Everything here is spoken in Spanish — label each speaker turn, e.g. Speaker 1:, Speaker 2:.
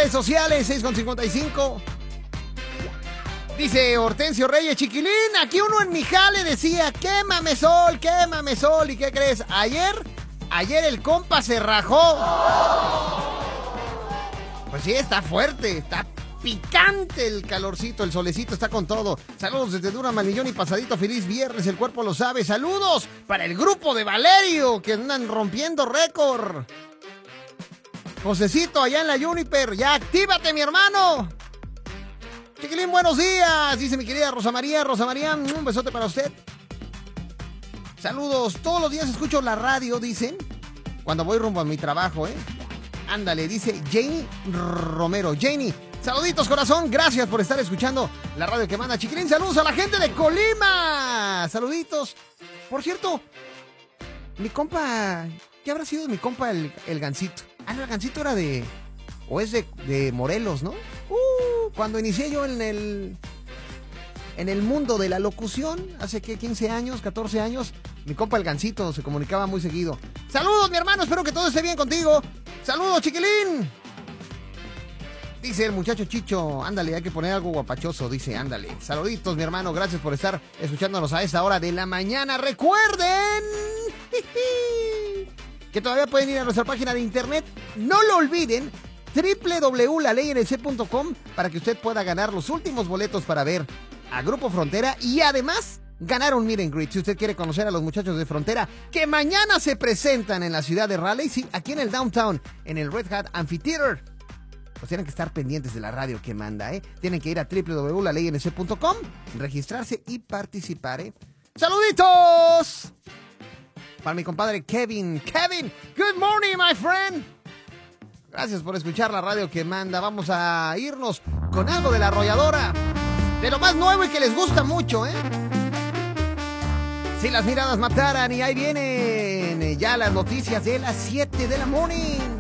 Speaker 1: redes sociales, 6:55. Dice Hortensio Reyes, chiquilín, aquí uno en mi jale decía, quémame sol, ¿y qué crees? Ayer el compa se rajó. Pues sí, está fuerte, está picante el calorcito, el solecito está con todo. Saludos desde Dura, Manillón y Pasadito, feliz viernes, el cuerpo lo sabe. Saludos para el grupo de Valerio, que andan rompiendo récord. Josecito, allá en la Juniper, ya actívate, mi hermano. Chiquilín, buenos días, dice mi querida Rosa María, un besote para usted. Saludos, todos los días escucho la radio, dicen, cuando voy rumbo a mi trabajo, Ándale, dice Janie Romero. Janie, saluditos, corazón, gracias por estar escuchando la radio que manda. Chiquilín, saludos a la gente de Colima, saluditos. Por cierto, mi compa, ¿qué habrá sido de mi compa el Gancito? No, el Gancito era es de Morelos, ¿no? Cuando inicié yo en el mundo de la locución, hace 15 años, 14 años, mi compa el Gancito se comunicaba muy seguido. Saludos, mi hermano, espero que todo esté bien contigo. Saludos, chiquilín. Dice el muchacho Chicho, ándale, hay que poner algo guapachoso, dice, ándale. Saluditos, mi hermano, gracias por estar escuchándonos a esta hora de la mañana. Recuerden que todavía pueden ir a nuestra página de internet, no lo olviden, www.laleync.com, para que usted pueda ganar los últimos boletos para ver a Grupo Frontera y además ganar un meet and greet. Si usted quiere conocer a los muchachos de Frontera que mañana se presentan en la ciudad de Raleigh, sí, aquí en el downtown, en el Red Hat Amphitheater, pues tienen que estar pendientes de la radio que manda, Tienen que ir a www.laleync.com, registrarse y participar, ¡Saluditos! Para mi compadre Kevin, good morning, my friend. Gracias por escuchar la radio que manda. Vamos a irnos con algo de La Arrolladora, de lo más nuevo y que les gusta mucho, Si las miradas mataran, y ahí vienen ya las noticias de las 7 de la morning.